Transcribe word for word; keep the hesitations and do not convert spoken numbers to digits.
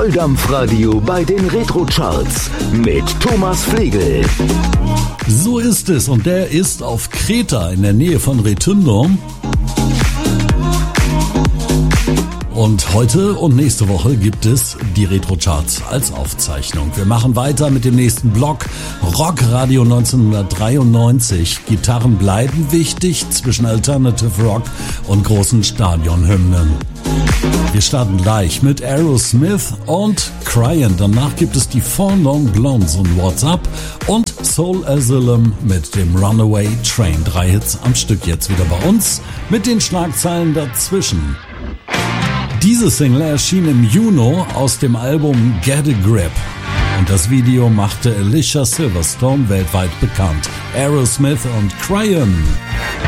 Volldampfradio bei den Retro-Charts mit Thomas Flegel. So ist es, und der ist auf Kreta in der Nähe von Rethymno. Und heute und nächste Woche gibt es die Retro-Charts als Aufzeichnung. Wir machen weiter mit dem nächsten Block. Rockradio neunzehnhundertdreiundneunzig. Gitarren bleiben wichtig zwischen Alternative Rock und großen Stadionhymnen. Wir starten gleich mit Aerosmith und Cryin'. Danach gibt es die Four Long Blondes und What's Up und Soul Asylum mit dem Runaway Train. Drei Hits am Stück jetzt wieder bei uns mit den Schlagzeilen dazwischen. Diese Single erschien im Juni aus dem Album Get a Grip. Und das Video machte Alicia Silverstone weltweit bekannt. Aerosmith und Cryin'.